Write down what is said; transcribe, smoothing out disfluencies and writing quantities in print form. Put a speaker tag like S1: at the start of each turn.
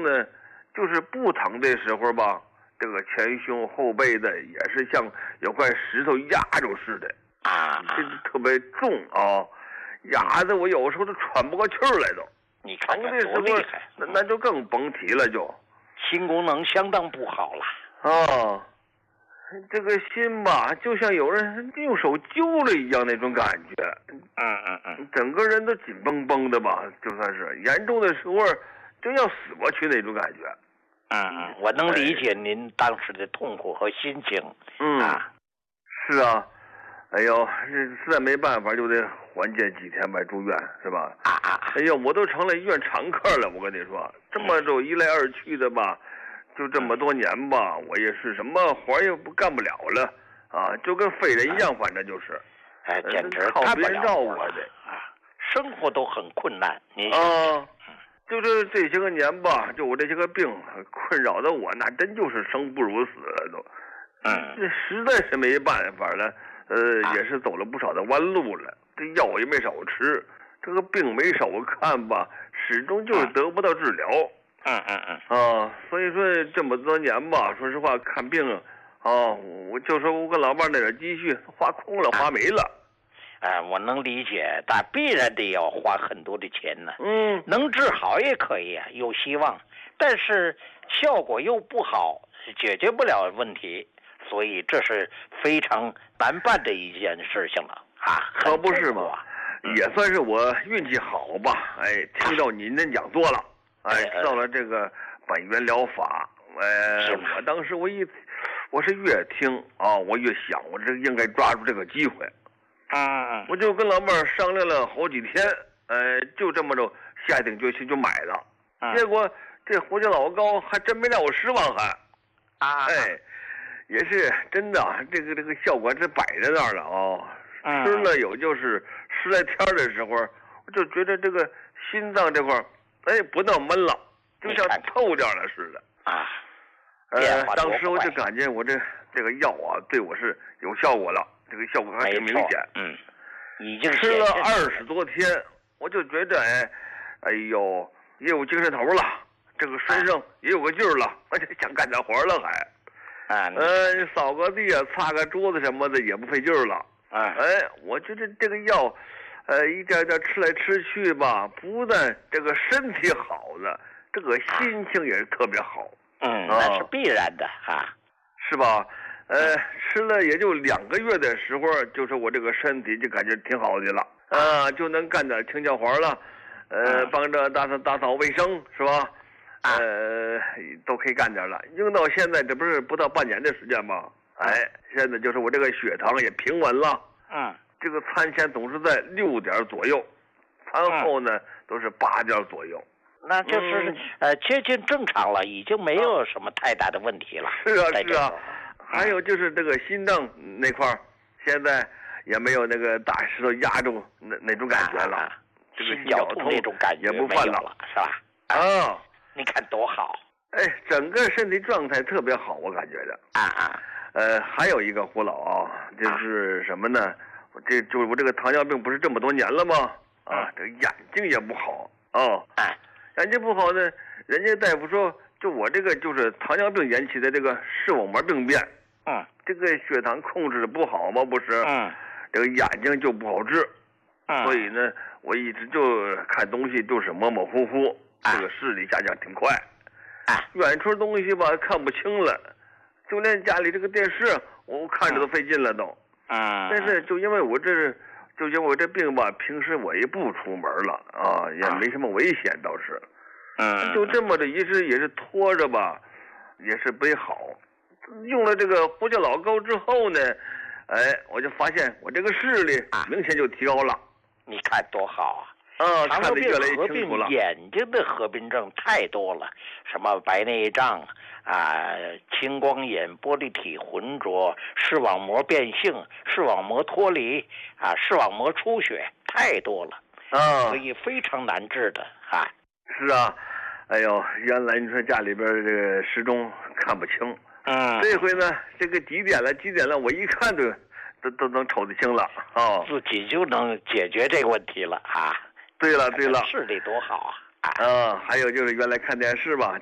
S1: 呢，就是不疼的时候吧，这个前胸后背的也是像有块石头压住似的这特别重啊，压的我有时候都喘不过气儿来都。
S2: 你看
S1: 疼的时候那就更甭提了，就
S2: 心功能相当不好了
S1: 啊。这个心吧，就像有人用手揪了一样那种感觉，整个人都紧绷绷的吧，就算是严重的时候就要死过去那种感觉。
S2: 我能理解您当时的痛苦和心情。
S1: 是啊，哎呦，实在没办法就得缓解几天吧，住院是吧？哎呦，我都成了医院常客了，我跟你说，这么就一来二去的吧。就这么多年吧，我也是什么活也不干不了了啊，就跟废人一样，反正就是，
S2: 简直
S1: 靠别人照顾我的
S2: 生活都很困难。您
S1: 就是这些个年吧，就我这些个病困扰的我，那真就是生不如死了都。这实在是没办法了，也是走了不少的弯路了，这药也没少吃，这个病没少看吧，始终就是得不到治疗。所以说这么多年吧，说实话看病我就说我跟老伴那点积蓄花空了，花没了。
S2: 我能理解，但必然得要花很多的钱呢。能治好也可以啊，有希望，但是效果又不好，解决不了问题，所以这是非常难办的一件事情了
S1: 可不是嘛，也算是我运气好吧。听到您的讲座了。知道了这个本源疗法，我当时我是越听我越想，我这应该抓住这个机会。我就跟老妹儿商量了好几天，就这么着下定决心就买了。结果这胡椒老膏还真没让我失望，也是真的，这个效果是摆在那儿了吃了有就是10来天的时候，我就觉得这个心脏这块不那么闷了，就像透掉了似的当时我就感觉我这个药对我是有效果了，这个效果还挺明显。
S2: 已经
S1: 吃了20多天，我就觉得哎呦也有精神头了，这个身上也有个劲儿了，而且想干点活了还。扫个地擦个桌子什么的也不费劲儿了。我觉得这个药。一点点吃来吃去吧，不但这个身体好了，这个心情也是特别好。
S2: 那是必然的
S1: 是吧？吃了也就2个月的时候，就是我这个身体就感觉挺好的了，就能干点清洁活了，帮着打扫卫生是吧？都可以干点了。用到现在这不是不到半年的时间吗？现在就是我这个血糖也平稳了。这个餐前总是在6点左右，餐后呢都是8点左右，
S2: 那就是接近正常了，已经没有什么太大的问题了。
S1: 是啊，还有就是这个心脏那块儿，现在也没有那个大石头压住那种感觉了，这个
S2: 心绞痛那种感觉
S1: 也不犯
S2: 了，是吧？你看多好！
S1: 整个身体状态特别好，我感觉的。还有一个胡老就是什么呢？就是我这个糖尿病不是这么多年了吗？这个眼睛也不好眼睛不好呢，人家大夫说，就我这个就是糖尿病引起的这个视网膜病变。这个血糖控制的不好嘛，不是？这个眼睛就不好治。所以呢，我一直就看东西就是模模糊糊，这个视力下降挺快。远处东西吧看不清了，就连家里这个电视我看着都费劲了都。但是就因为我这病吧，平时我也不出门了也没什么危险倒是。就这么的一直也是拖着吧，也是没好。用了这个胡椒老膏之后呢，我就发现我这个视力明显就提高了。
S2: 你看多好
S1: 看得越来越清楚了。
S2: 眼睛的合并症太多了，什么白内障青光眼、玻璃体浑浊、视网膜变性、视网膜脱离视网膜出血，太多了所以非常难治的
S1: 是哎呦，原来你说家里边这个时钟看不清，这回呢这个几点了，我一看都能瞅得清了
S2: 自己就能解决这个问题了
S1: 对了，
S2: 视力多好
S1: 还有就是原来看电视吧，